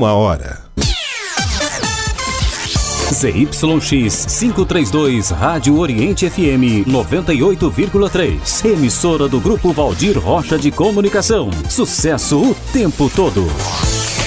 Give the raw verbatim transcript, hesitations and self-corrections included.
uma hora. Z Y X quinhentos e trinta e dois, Rádio Oriente F M noventa e oito vírgula três. Emissora do Grupo Valdir Rocha de Comunicação. Sucesso o tempo todo.